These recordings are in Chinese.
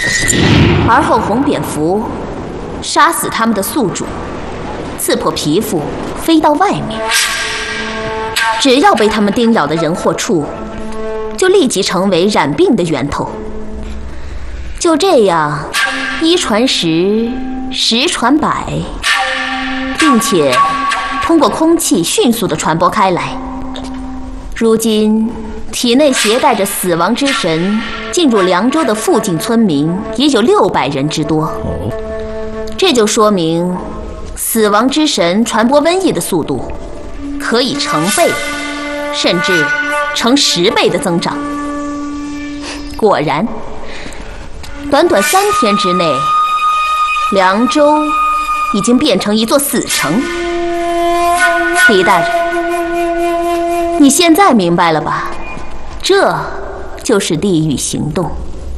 而后红蝙蝠杀死他们的宿主，刺破皮肤飞到外面。只要被他们叮咬的人或畜，就立即成为染病的源头。就这样，一传十，十传百，并且通过空气迅速地传播开来。如今，体内携带着死亡之神进入凉州的附近村民也有600人之多。这就说明，死亡之神传播瘟疫的速度可以成倍，甚至成10倍的增长。果然，短短3天之内，凉州已经变成一座死城。狄大人，你现在明白了吧？这就是地狱行动。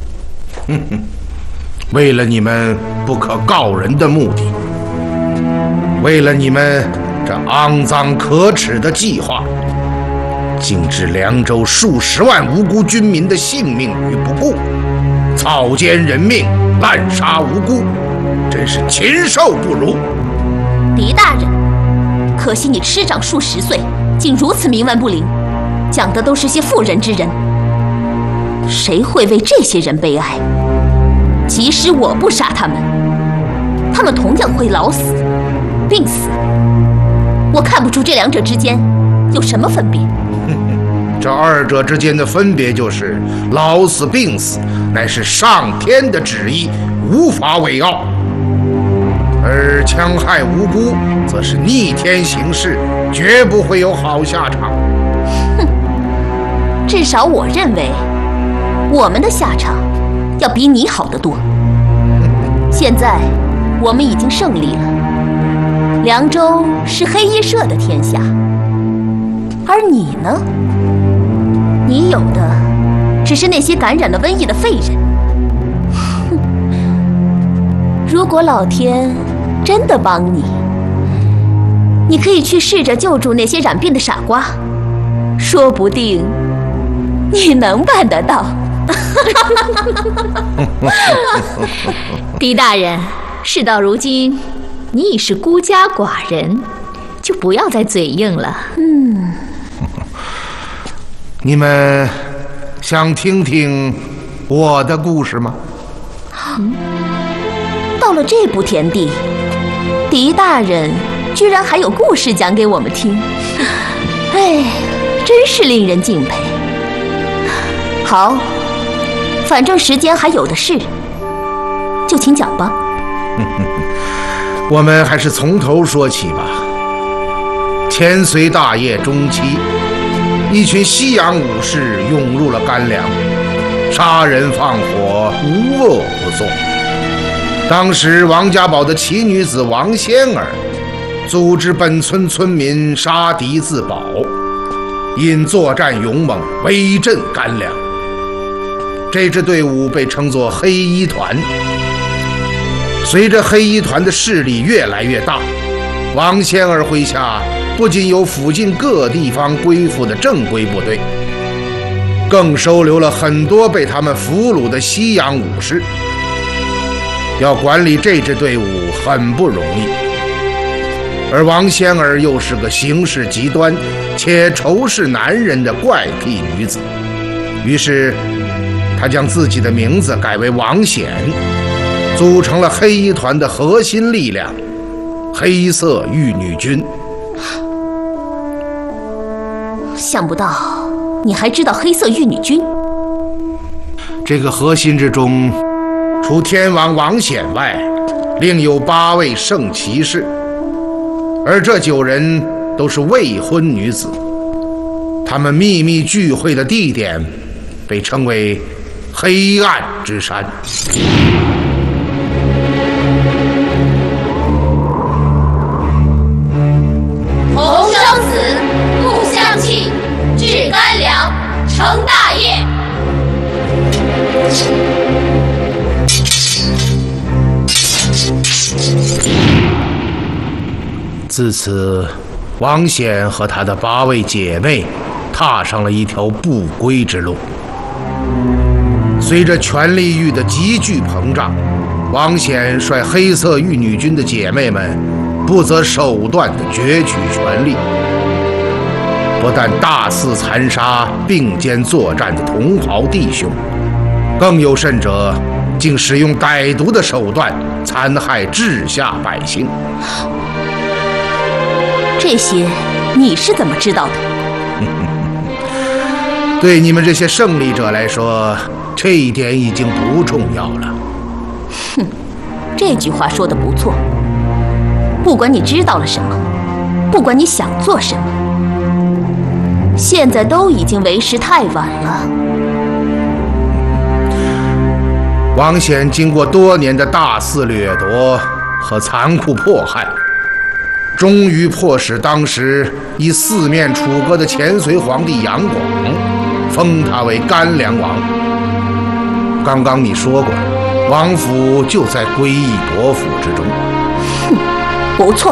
为了你们不可告人的目的，为了你们这肮脏可耻的计划，竟置凉州数十万无辜军民的性命于不顾，草菅人命，滥杀无辜，真是禽兽不如。 狄大人，可惜你吃长数10岁，竟如此冥顽不灵，讲的都是些妇人之仁，谁会为这些人悲哀？即使我不杀他们，他们同样会老死、病死。我看不出这两者之间有什么分别。 这二者之间的分别就是，老死病死乃是上天的旨意，无法违拗；而戕害无辜，则是逆天行事，绝不会有好下场。 哼，至少我认为，我们的下场要比你好得多。现在我们已经胜利了，凉州是黑衣社的天下，而你呢？你有的只是那些感染了瘟疫的废人。哼，如果老天真的帮你，你可以去试着救助那些染病的傻瓜，说不定你能办得到。 狄大人，事到如今，你已是孤家寡人，就不要再嘴硬了。 你们想听听我的故事吗？ 到了这步田地，狄大人居然还有故事讲给我们听，哎，真是令人敬佩。好，反正时间还有的是，就请讲吧。 我们还是从头说起吧。千岁大业中期，一群西洋武士涌入了甘凉，杀人放火，无恶不作。当时王家堡的奇女子王仙儿组织本村村民杀敌自保，因作战勇猛，威震甘凉。这支队伍被称作黑衣团。随着黑衣团的势力越来越大，王仙儿麾下不仅有附近各地方归附的正规部队，更收留了很多被他们俘虏的西洋武士。要管理这支队伍很不容易，而王仙儿又是个行事极端且仇视男人的怪癖女子，于是她将自己的名字改为王显，组成了黑衣团的核心力量——黑色玉女军。 想不到你还知道黑色玉女军。 这个核心之中，除天王王显外，另有8位圣骑士，而这9人都是未婚女子。他们秘密聚会的地点被称为黑暗之山。 同生死，不相弃，至甘凉，成大业。 自此，王显和他的8位姐妹踏上了一条不归之路。 随着权力欲的急剧膨胀，王显率黑色玉女军的姐妹们不择手段地攫取权力，不但大肆残杀并肩作战的同袍弟兄，更有甚者，竟使用歹毒的手段残害治下百姓。 这些你是怎么知道的？ 对你们这些胜利者来说，这一点已经不重要了。 哼，这句话说得不错。不管你知道了什么，不管你想做什么，现在都已经为时太晚了。 王显经过多年的大肆掠夺和残酷迫害，终于迫使当时以四面楚歌的前隋皇帝杨广封他为甘凉王。刚刚你说过，王府就在归义伯府之中。 哼，不错。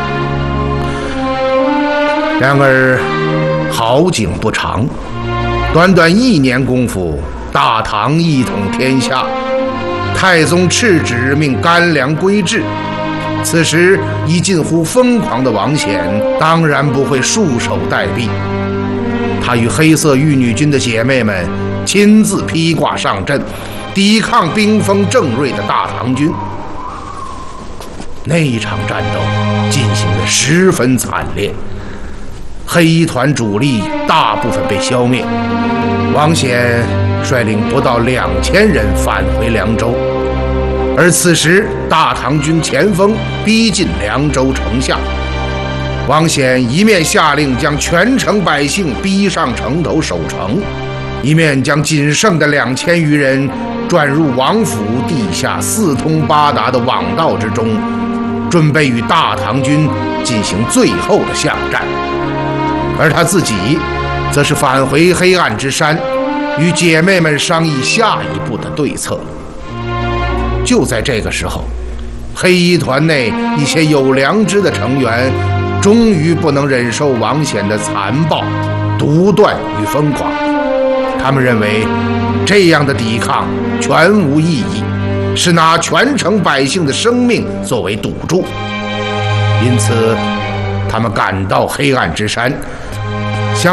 然而好景不长，短短1年功夫，大唐一统天下，太宗敕旨命甘凉归治。此时已近乎疯狂的王显当然不会束手待毙，他与黑色玉女军的姐妹们亲自披挂上阵，抵抗兵锋正锐的大唐军。那一场战斗进行得十分惨烈，黑衣团主力大部分被消灭，王显率领不到2000人返回凉州。而此时大唐军前锋逼近凉州城下，王显一面下令将全城百姓逼上城头守城，一面将仅剩的2000余人转入王府地下四通八达的网道之中，准备与大唐军进行最后的巷战。而他自己则是返回黑暗之山，与姐妹们商议下一步的对策。就在这个时候，黑衣团内一些有良知的成员终于不能忍受王显的残暴、独断与疯狂。他们认为这样的抵抗全无意义，是拿全城百姓的生命作为赌注。因此他们赶到黑暗之山，